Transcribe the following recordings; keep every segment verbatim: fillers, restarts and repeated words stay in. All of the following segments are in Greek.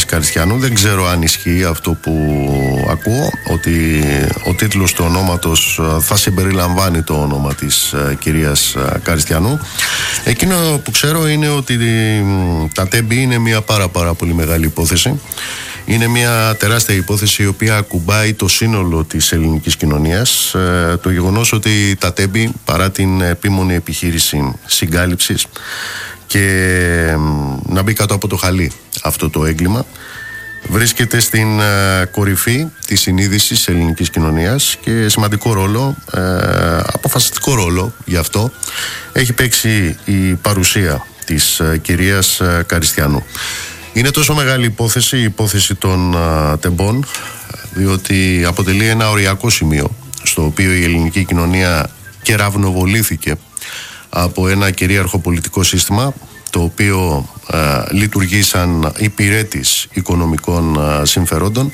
κυρίας Καριστιανού. Δεν ξέρω αν ισχύει αυτό που ακούω, ότι ο τίτλος του ονόματος θα συμπεριλαμβάνει το όνομα της κυρίας Καριστιανού. Εκείνο που ξέρω είναι ότι τα τέμπη είναι μια πάρα πάρα πολύ μεγάλη υπόθεση. Είναι μια τεράστια υπόθεση η οποία ακουμπάει το σύνολο της ελληνικής κοινωνίας. Ε, το γεγονός ότι τα τέμπη, παρά την επίμονη επιχείρηση συγκάλυψης και ε, να μπει κάτω από το χαλί αυτό το έγκλημα, βρίσκεται στην ε, κορυφή της συνείδησης της ελληνικής κοινωνίας και σημαντικό ρόλο, ε, αποφασιστικό ρόλο γι' αυτό έχει παίξει η παρουσία της ε, κυρίας ε, Καριστιανού. Είναι τόσο μεγάλη υπόθεση, η υπόθεση των α, τεμπών, διότι αποτελεί ένα οριακό σημείο στο οποίο η ελληνική κοινωνία κεραυνοβολήθηκε από ένα κυρίαρχο πολιτικό σύστημα, το οποίο α, λειτουργεί σαν υπηρέτης οικονομικών α, συμφερόντων,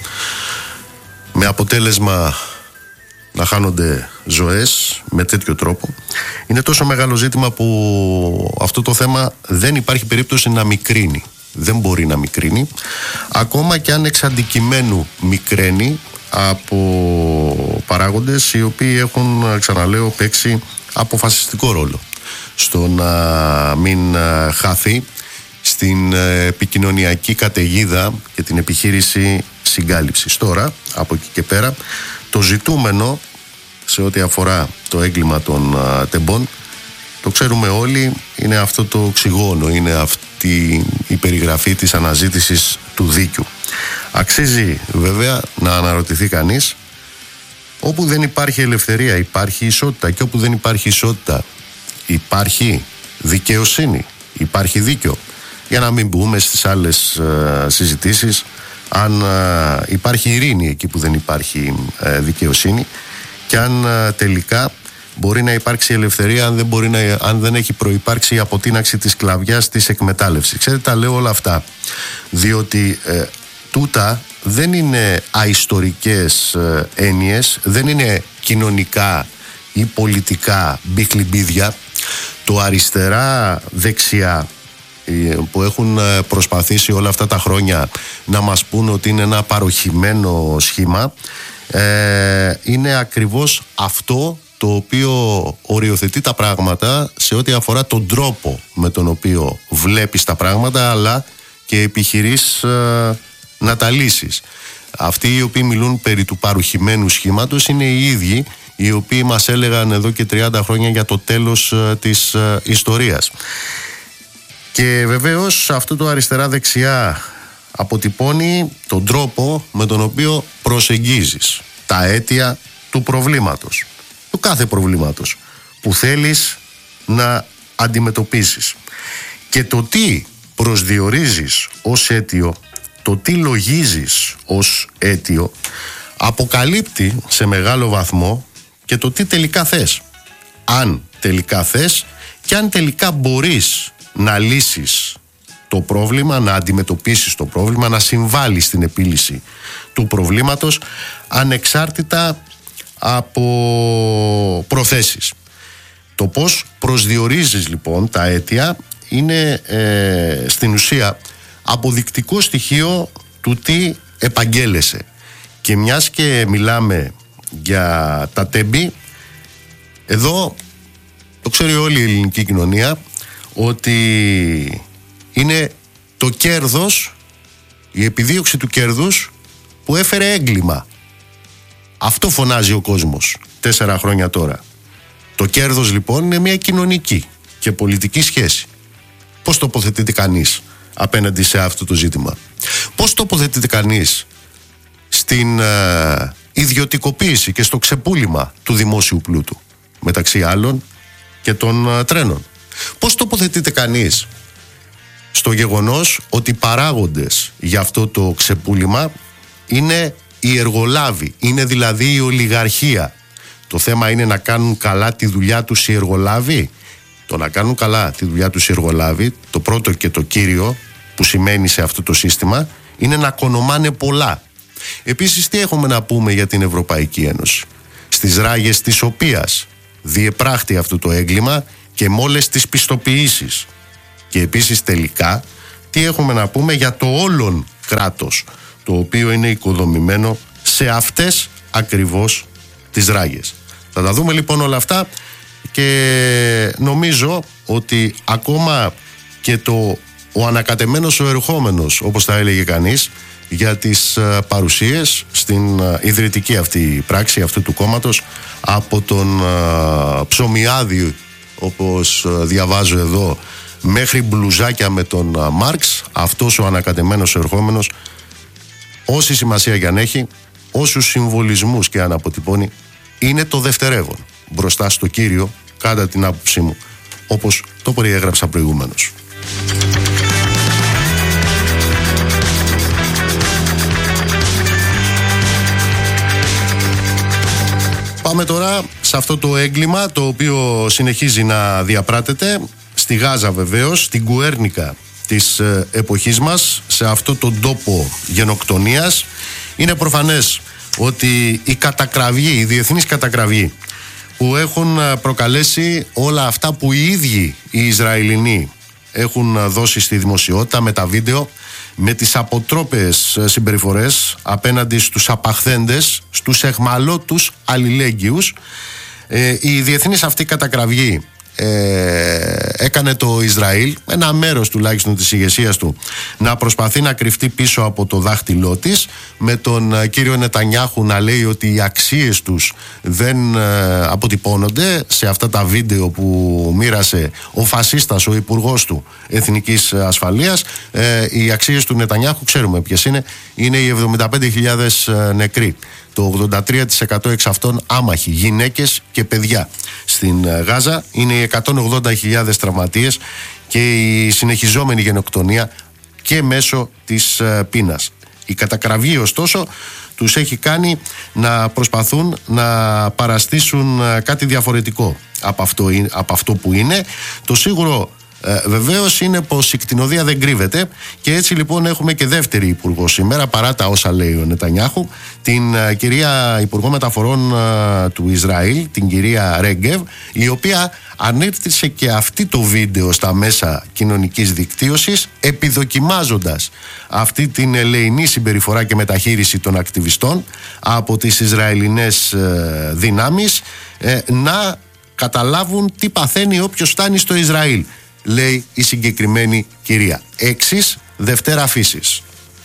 με αποτέλεσμα να χάνονται ζωές με τέτοιο τρόπο. Είναι τόσο μεγάλο ζήτημα που αυτό το θέμα δεν υπάρχει περίπτωση να μικρύνει. Δεν μπορεί να μικρύνει, ακόμα και αν εξ αντικειμένου μικραίνει από παράγοντες οι οποίοι έχουν, ξαναλέω, παίξει αποφασιστικό ρόλο στο να μην χαθεί στην επικοινωνιακή καταιγίδα και την επιχείρηση συγκάλυψης. Τώρα, από εκεί και πέρα, το ζητούμενο σε ό,τι αφορά το έγκλημα των τεμπών, το ξέρουμε όλοι, είναι αυτό το οξυγόνο, είναι αυτή η περιγραφή της αναζήτησης του δίκαιου. Αξίζει βέβαια να αναρωτηθεί κανείς, όπου δεν υπάρχει ελευθερία υπάρχει ισότητα, και όπου δεν υπάρχει ισότητα υπάρχει δικαιοσύνη, υπάρχει δίκαιο. Για να μην μπούμε στις άλλες ε, συζητήσεις, αν ε, υπάρχει ειρήνη εκεί που δεν υπάρχει ε, δικαιοσύνη, και αν ε, τελικά μπορεί να υπάρξει ελευθερία αν δεν, μπορεί να, αν δεν έχει προϋπάρξει η αποτείναξη της σκλαβιάς, της εκμετάλλευσης. Ξέρετε, τα λέω όλα αυτά διότι ε, τούτα δεν είναι αιστορικές ε, έννοιες, δεν είναι κοινωνικά ή πολιτικά μπιχλιμπίδια. Το αριστερά δεξιά ε, που έχουν ε, προσπαθήσει όλα αυτά τα χρόνια να μας πούν ότι είναι ένα παροχημένο σχήμα, ε, είναι ακριβώς αυτό το οποίο οριοθετεί τα πράγματα σε ό,τι αφορά τον τρόπο με τον οποίο βλέπεις τα πράγματα, αλλά και επιχειρείς ε, να τα λύσεις. Αυτοί οι οποίοι μιλούν περί του παροχημένου σχήματος είναι οι ίδιοι οι οποίοι μας έλεγαν εδώ και τριάντα χρόνια για το τέλος ε, της ε, ιστορίας. Και βεβαίως αυτό το αριστερά-δεξιά αποτυπώνει τον τρόπο με τον οποίο προσεγγίζεις τα αίτια του προβλήματος, του κάθε προβλήματος που θέλεις να αντιμετωπίσεις. Και το τι προσδιορίζεις ως αίτιο, το τι λογίζεις ως αίτιο, αποκαλύπτει σε μεγάλο βαθμό και το τι τελικά θες. Αν τελικά θες και αν τελικά μπορείς να λύσεις το πρόβλημα, να αντιμετωπίσεις το πρόβλημα, να συμβάλεις στην επίλυση του προβλήματος, ανεξάρτητα από προθέσεις. Το πώς προσδιορίζεις λοιπόν τα αίτια είναι ε, στην ουσία αποδεικτικό στοιχείο του τι επαγγέλεσαι. Και μιας και μιλάμε για τα τέμπη, εδώ το ξέρει όλη η ελληνική κοινωνία ότι είναι το κέρδος, η επιδίωξη του κέρδους που έφερε έγκλημα. Αυτό φωνάζει ο κόσμος τέσσερα χρόνια τώρα. Το κέρδος λοιπόν είναι μια κοινωνική και πολιτική σχέση. Πώς τοποθετείται κανείς απέναντι σε αυτό το ζήτημα? Πώς τοποθετείται κανείς στην ε, ιδιωτικοποίηση και στο ξεπούλημα του δημόσιου πλούτου, μεταξύ άλλων και των ε, τρένων? Πώς τοποθετείται κανείς στο γεγονός ότι παράγοντες για αυτό το ξεπούλημα είναι οι εργολάβοι, είναι δηλαδή η ολιγαρχία? Το θέμα είναι να κάνουν καλά τη δουλειά τους οι εργολάβοι. Το να κάνουν καλά τη δουλειά τους οι εργολάβοι, το πρώτο και το κύριο που σημαίνει σε αυτό το σύστημα, είναι να κονομάνε πολλά. Επίσης, τι έχουμε να πούμε για την Ευρωπαϊκή Ένωση, στις ράγες της οποίας διεπράχτει αυτό το έγκλημα και με όλες τις πιστοποιήσεις? Και επίσης τελικά τι έχουμε να πούμε για το όλον κράτος, το οποίο είναι οικοδομημένο σε αυτές ακριβώς τις ράγες. Θα τα δούμε λοιπόν όλα αυτά και νομίζω ότι ακόμα και το ο ανακατεμένος ο ερχόμενος, όπως θα έλεγε κανείς, για τις uh, παρουσίες στην uh, ιδρυτική αυτή πράξη αυτού του κόμματος από τον uh, Ψωμιάδη, όπως uh, διαβάζω εδώ, μέχρι μπλουζάκια με τον uh, Μάρξ. Αυτός ο ανακατεμένος ο ερχόμενος, όση σημασία και αν έχει, όσους συμβολισμούς και αν αποτυπώνει, είναι το δευτερεύον μπροστά στο κύριο, κατά την άποψή μου, όπως το περιέγραψα προηγουμένως. Πάμε τώρα σε αυτό το έγκλημα το οποίο συνεχίζει να διαπράττεται στη Γάζα, βεβαίως, στην Κουέρνικα της εποχής μας, σε αυτό τον τόπο γενοκτονίας. Είναι προφανές ότι η κατακραυγή, η διεθνής κατακραυγή που έχουν προκαλέσει όλα αυτά που οι ίδιοι οι Ισραηλινοί έχουν δώσει στη δημοσιότητα με τα βίντεο, με τις αποτρόπες συμπεριφορές απέναντι στους απαχθέντες, στους εχμαλώτους αλληλέγγυους, ε, η διεθνής αυτή κατακραυγή ε, έκανε το Ισραήλ, ένα μέρος τουλάχιστον της ηγεσίας του, να προσπαθεί να κρυφτεί πίσω από το δάχτυλό της, με τον κύριο Νετανιάχου να λέει ότι οι αξίες τους δεν ε, αποτυπώνονται σε αυτά τα βίντεο που μοίρασε ο φασίστας, ο υπουργός του Εθνικής Ασφαλείας. Ε, οι αξίες του Νετανιάχου ξέρουμε ποιες είναι, είναι οι εβδομήντα πέντε χιλιάδες νεκροί. Το ογδόντα τρία τοις εκατό εξ αυτών άμαχοι, γυναίκες και παιδιά. Στην Γάζα είναι οι εκατόν ογδόντα χιλιάδες τραυματίες και η συνεχιζόμενη γενοκτονία και μέσω της πείνας. Η κατακραυγή, ωστόσο, τους έχει κάνει να προσπαθούν να παραστήσουν κάτι διαφορετικό από αυτό, από αυτό που είναι. Το σίγουρο Ε, βεβαίως είναι πως η κτηνοδία δεν κρύβεται, και έτσι λοιπόν έχουμε και δεύτερη υπουργό σήμερα, παρά τα όσα λέει ο Νετανιάχου, την uh, κυρία Υπουργό Μεταφορών uh, του Ισραήλ, την κυρία Ρέγκεβ, η οποία ανήρτησε και αυτή το βίντεο στα μέσα κοινωνικής δικτύωσης, επιδοκιμάζοντας αυτή την ελεηνή συμπεριφορά και μεταχείριση των ακτιβιστών από τις Ισραηλινές uh, δυνάμεις, uh, να καταλάβουν τι παθαίνει όποιος φτάνει στο Ισραήλ, λέει η συγκεκριμένη κυρία. Έξις Δευτέρα φύσης.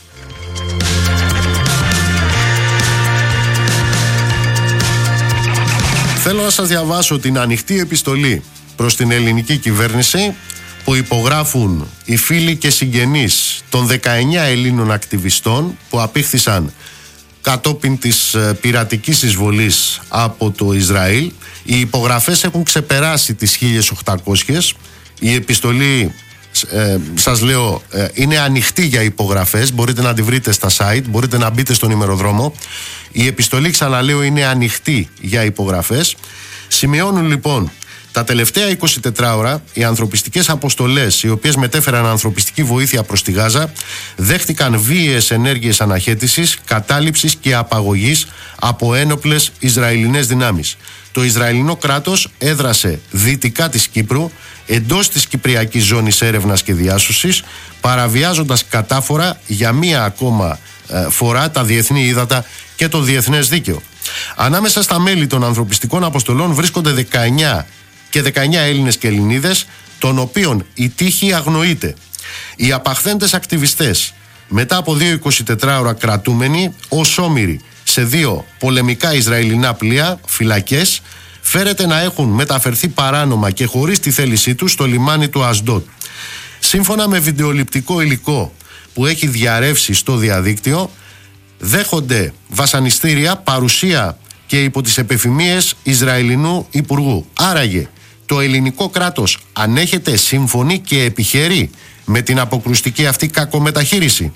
Θέλω να σας διαβάσω την ανοιχτή επιστολή προς την ελληνική κυβέρνηση που υπογράφουν οι φίλοι και συγγενείς των δεκαεννιά Ελλήνων ακτιβιστών που απήχθησαν κατόπιν της πειρατικής εισβολής από το Ισραήλ. Οι υπογραφές έχουν ξεπεράσει τις χίλιες οκτακόσιες. Η επιστολή, ε, σας λέω, ε, είναι ανοιχτή για υπογραφές. Μπορείτε να τη βρείτε στα site, μπορείτε να μπείτε στον ημεροδρόμο. Η επιστολή, ξαναλέω, είναι ανοιχτή για υπογραφές. Σημειώνουν λοιπόν τα τελευταία είκοσι τέσσερις ώρα οι ανθρωπιστικές αποστολές, οι οποίες μετέφεραν ανθρωπιστική βοήθεια προς τη Γάζα, δέχτηκαν βίαιες ενέργειες αναχέτησης, κατάληψης και απαγωγής από ένοπλες Ισραηλινές δυνάμεις. Το Ισραηλινό κράτος έδρασε δυτικά της Κύπρου, εντός της Κυπριακής Ζώνης Έρευνας και Διάσωσης, παραβιάζοντας κατάφορα για μία ακόμα ε, φορά τα διεθνή ύδατα και το διεθνές δίκαιο. Ανάμεσα στα μέλη των ανθρωπιστικών αποστολών βρίσκονται δεκαεννιά και δεκαεννιά Έλληνες και Ελληνίδες, των οποίων η τύχη αγνοείται. Οι απαχθέντες ακτιβιστές, μετά από δύο εικοσιτετράωρα ώρα κρατούμενοι ως όμηροι σε δύο πολεμικά Ισραηλινά πλοία, φυλακές, φέρεται να έχουν μεταφερθεί παράνομα και χωρίς τη θέλησή τους στο λιμάνι του Ασντότ. Σύμφωνα με βιντεοληπτικό υλικό που έχει διαρρεύσει στο διαδίκτυο, δέχονται βασανιστήρια, παρουσία και υπό τις επιφημίες Ισραηλινού Υπουργού. Άραγε, το ελληνικό κράτος ανέχεται, συμφωνεί και επιχειρεί με την αποκρουστική αυτή κακομεταχείριση.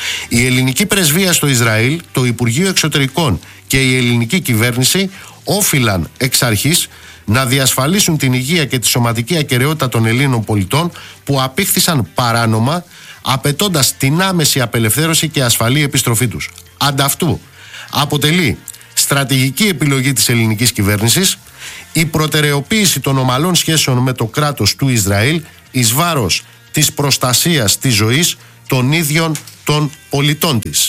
Η ελληνική πρεσβεία στο Ισραήλ, το Υπουργείο Εξωτερικών και η ελληνική κυβέρνηση όφυλαν εξ αρχής να διασφαλίσουν την υγεία και τη σωματική ακεραιότητα των Ελλήνων πολιτών που απήχθησαν παράνομα, απαιτώντας την άμεση απελευθέρωση και ασφαλή επιστροφή τους. Ανταυτού, αποτελεί στρατηγική επιλογή της ελληνικής κυβέρνησης η προτεραιοποίηση των ομαλών σχέσεων με το κράτος του Ισραήλ εις βάρος της προστασίας της ζωής των ίδιων των πολιτών της.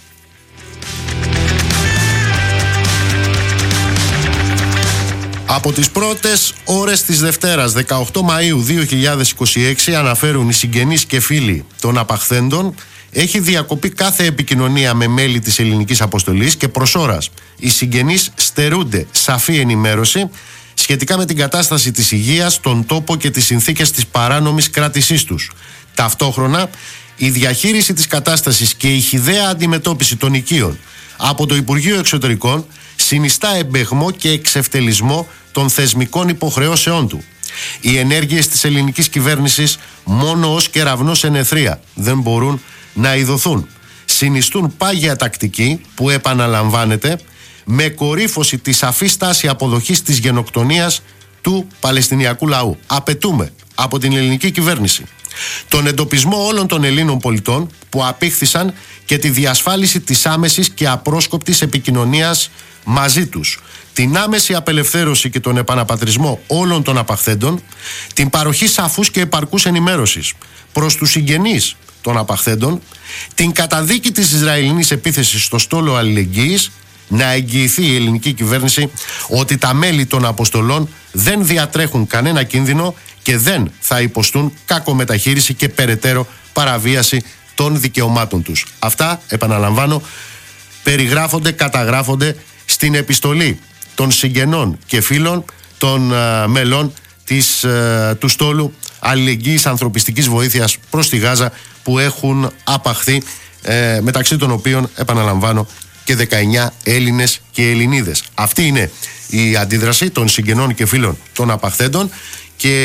Από τις πρώτες ώρες της Δευτέρας, δεκαοκτώ Μαΐου δύο χιλιάδες είκοσι έξι, αναφέρουν οι συγγενείς και φίλοι των απαχθέντων, έχει διακοπεί κάθε επικοινωνία με μέλη της ελληνικής αποστολής και προς ώρας οι συγγενείς στερούνται σαφή ενημέρωση σχετικά με την κατάσταση της υγείας, τον τόπο και τις συνθήκες της παράνομης κράτησής τους. Ταυτόχρονα, η διαχείριση της κατάστασης και η χυδαία αντιμετώπιση των οικείων από το Υπουργείο Εξωτερικών συνιστά εμπεγμό και εξευτελισμό των θεσμικών υποχρεώσεών του. Οι ενέργειες της ελληνικής κυβέρνησης μόνο ως κεραυνός εν αιθρία δεν μπορούν να ειδωθούν. Συνιστούν πάγια τακτική που επαναλαμβάνεται με κορύφωση τη σαφή στάση αποδοχής της γενοκτονίας του Παλαιστινιακού λαού. Απαιτούμε από την ελληνική κυβέρνηση τον εντοπισμό όλων των Ελλήνων πολιτών που απήχθησαν και τη διασφάλιση της άμεσης και απρόσκοπτης επικοινωνίας μαζί τους, την άμεση απελευθέρωση και τον επαναπατρισμό όλων των απαχθέντων, την παροχή σαφούς και επαρκούς ενημέρωσης προς τους συγγενείς των απαχθέντων, την καταδίκη της Ισραηλινής επίθεσης στο στόλο αλληλεγγύης, να εγγυηθεί η ελληνική κυβέρνηση ότι τα μέλη των αποστολών δεν διατρέχουν κανένα κίνδυνο και δεν θα υποστούν κακομεταχείριση και περαιτέρω παραβίαση των δικαιωμάτων τους. Αυτά, επαναλαμβάνω, περιγράφονται, καταγράφονται στην επιστολή των συγγενών και φίλων των uh, μελών της, uh, του στόλου αλληλεγγύης ανθρωπιστικής βοήθειας προς τη Γάζα που έχουν απαχθεί, uh, μεταξύ των οποίων, επαναλαμβάνω, και δεκαεννιά Έλληνες και Ελληνίδες. Αυτή είναι η αντίδραση των συγγενών και φίλων των απαχθέντων και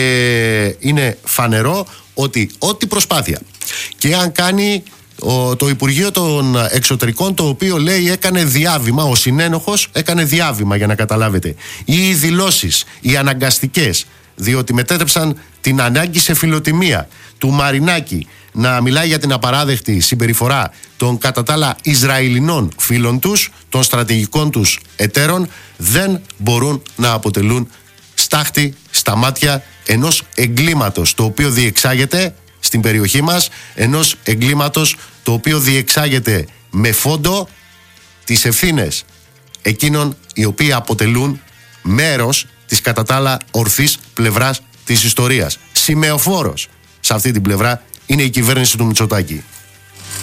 είναι φανερό ότι ό,τι προσπάθεια και αν κάνει ο, το Υπουργείο των Εξωτερικών, το οποίο λέει έκανε διάβημα, ο συνένοχος έκανε διάβημα, για να καταλάβετε, ή οι δηλώσεις, οι αναγκαστικές, διότι μετέτρεψαν την ανάγκη σε φιλοτιμία του Μαρινάκη να μιλάει για την απαράδεκτη συμπεριφορά των κατά τα άλλα Ισραηλινών φίλων τους, των στρατηγικών τους εταίρων, δεν μπορούν να αποτελούν στάχτη στα μάτια ενός εγκλήματος το οποίο διεξάγεται στην περιοχή μας, ενός εγκλήματος το οποίο διεξάγεται με φόντο τις ευθύνες εκείνων οι οποίοι αποτελούν μέρος της κατά τα άλλα ορθής πλευράς της ιστορίας. Σημεοφόρος σε αυτή την πλευρά είναι η κυβέρνηση του Μητσοτάκη.